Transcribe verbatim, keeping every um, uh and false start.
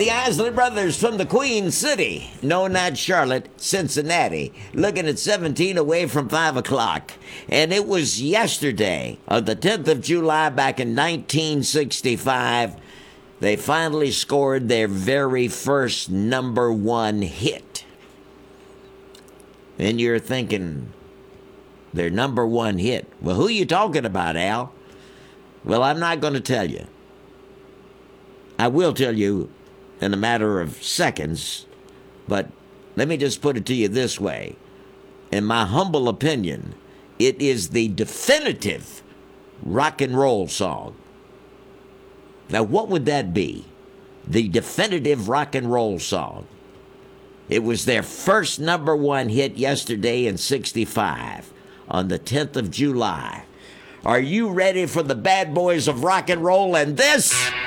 The Isley Brothers from the Queen City. No, not Charlotte, Cincinnati. Looking at seventeen away from five o'clock. And it was yesterday, on the tenth of July back in nineteen sixty-five, they finally scored their very first number one hit. And you're thinking, their number one hit. Well, who are you talking about, Al? Well, I'm not going to tell you. I will tell you in a matter of seconds, but let me just put it to you this way. In my humble opinion, it is the definitive rock and roll song. Now, what would that be? The definitive rock and roll song. It was their first number one hit yesterday in sixty-five, on the tenth of July. Are you ready for the bad boys of rock and roll? And this